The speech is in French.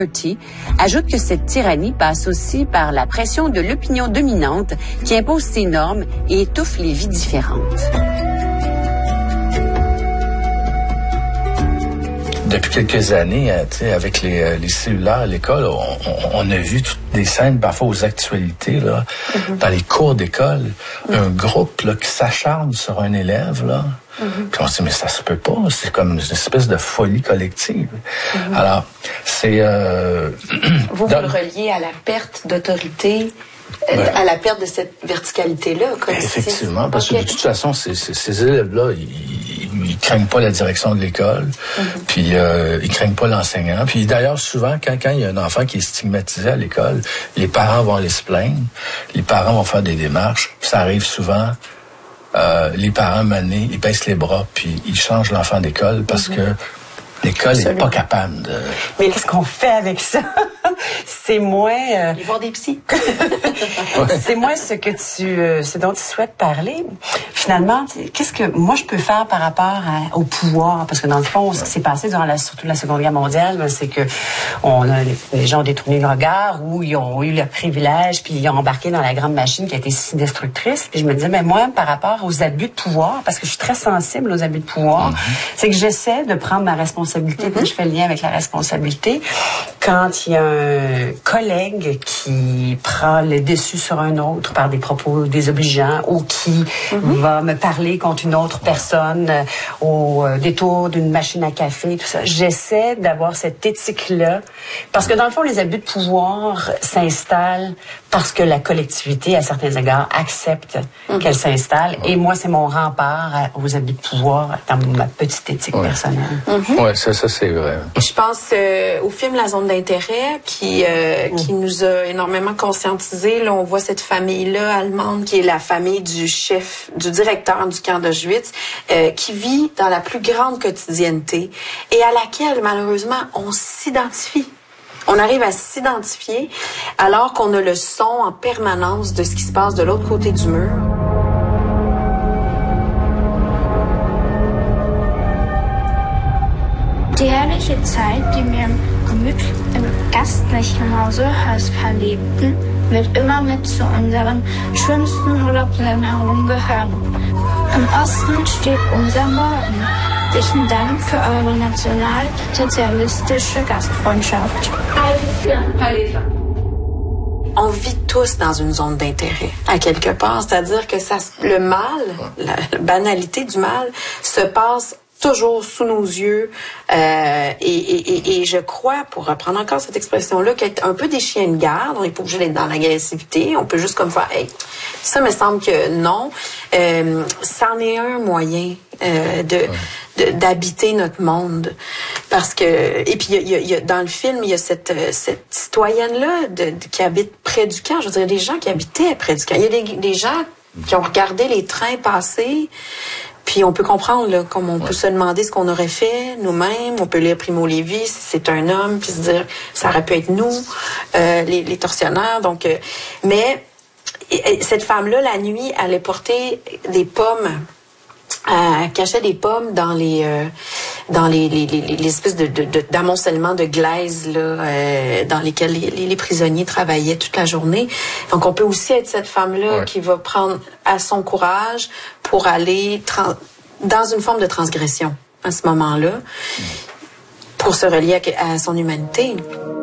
ajoute que cette tyrannie passe aussi par la pression de l'opinion dominante qui impose ses normes et étouffe les vies différentes. Depuis quelques années, avec les cellulaires à l'école, on a vu toutes des scènes, parfois aux actualités, là, dans les cours d'école, un groupe là, qui s'acharne sur un élève, là. Puis on se dit, mais ça se peut pas, c'est comme une espèce de folie collective. Alors, c'est... Vous le reliez à la perte d'autorité, à la perte de cette verticalité-là. Effectivement, parce que de toute façon, ces élèves-là, ils craignent pas la direction de l'école, puis ils craignent pas l'enseignant. Puis d'ailleurs, souvent, quand il y a un enfant qui est stigmatisé à l'école, les parents vont aller se plaindre, les parents vont faire des démarches, puis ça arrive souvent... les parents manés, ils baissent les bras puis ils changent l'enfant d'école parce que l'école n'est pas capable de... Mais qu'est-ce qu'on fait avec ça? C'est moins... Ils vont des psys. C'est moins ce dont tu souhaites parler. Finalement, qu'est-ce que moi je peux faire par rapport au pouvoir? Parce que dans le fond, ce qui s'est passé durant surtout la Seconde Guerre mondiale, c'est que les gens ont détourné le regard ou ils ont eu le privilège puis ils ont embarqué dans la grande machine qui a été si destructrice. Puis je me disais, mais moi, par rapport aux abus de pouvoir, parce que je suis très sensible aux abus de pouvoir, c'est que j'essaie de prendre ma responsabilité. Puis je fais le lien avec la responsabilité. Quand il y a un collègue qui prend le dessus sur un autre par des propos désobligeants ou qui va me parler contre une autre personne au détour d'une machine à café, tout ça, j'essaie d'avoir cette éthique-là. Parce que dans le fond, les abus de pouvoir s'installent parce que la collectivité, à certains égards, accepte qu'elle s'installe. Et moi, c'est mon rempart aux abus de pouvoir dans ma petite éthique personnelle. Oui, ça c'est vrai. Je pense au film La Zone d'intérêt qui nous a énormément conscientisés. Là, on voit cette famille-là allemande qui est la famille du chef, du directeur du camp d'Auschwitz, qui vit dans la plus grande quotidienneté et à laquelle, malheureusement, on s'identifie. On arrive à s'identifier alors qu'on a le son en permanence de ce qui se passe de l'autre côté du mur. Die herrliche Zeit, die wir im gastlichen Hause Höss verlebten, wird immer mit zu unseren schönsten Urlaubserinnerungen gehören. Im Osten steht unser Morgen. Herzlichen Dank für eure nationalsozialistische Gastfreundschaft. On vit tous dans une zone d'intérêt, à quelque part. C'est-à-dire que le mal, la banalité du mal, se passe toujours sous nos yeux. Et je crois, pour reprendre encore cette expression-là, qu'être un peu des chiens de garde, on n'est pas obligé d'être dans l'agressivité, on peut juste comme faire, hey, ça me semble que non. C'en est un moyen d'habiter notre monde. Parce que, et puis il y a dans le film, il y a cette citoyenne-là qui habite près du camp. Je veux dire, des gens qui habitaient près du camp. Il y a des gens qui ont regardé les trains passer. Puis on peut comprendre, là, comme on peut se demander ce qu'on aurait fait nous-mêmes. On peut lire Primo Levi, si c'est un homme, puis se dire, ça aurait pu être nous, les tortionnaires. Donc, mais cette femme-là, la nuit, allait porter des pommes. Elle cachait des pommes dans les espèces d'amoncellement de glaise là, dans lesquels les prisonniers travaillaient toute la journée. Donc on peut aussi être cette femme-là qui va prendre à son courage pour aller dans une forme de transgression à ce moment-là, pour se relier à son humanité.